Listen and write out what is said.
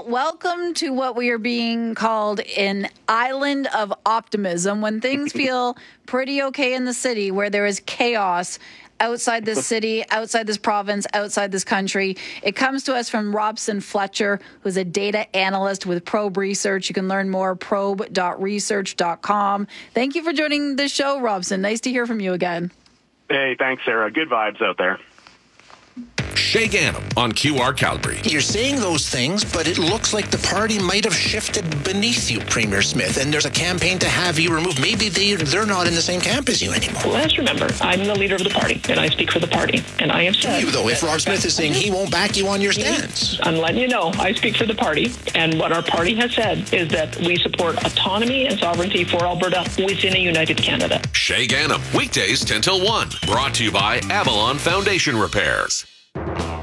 welcome to what we are being called an island of optimism when things feel pretty okay in the city, where there is chaos outside this city, outside this province, outside this country. It comes to us from Robson Fletcher, who's a data analyst with Probe Research. You can learn more at probe.research.com. Thank you for joining the show, Robson. Nice to hear from you again. Hey, thanks, Sarah. Good vibes out there. Shay Gannam on QR Calgary. You're saying those things, but it looks like the party might have shifted beneath you, Premier Smith, and there's a campaign to have you removed. Maybe they're not in the same camp as you anymore. Well, let's remember, I'm the leader of the party, and I speak for the party. And I have said... You, though, if Rob Smith is saying he won't back you on your stance. I'm letting you know, I speak for the party. And what our party has said is that we support autonomy and sovereignty for Alberta within a united Canada. Shay Gannam, weekdays 10 till 1. Brought to you by Avalon Foundation Repairs.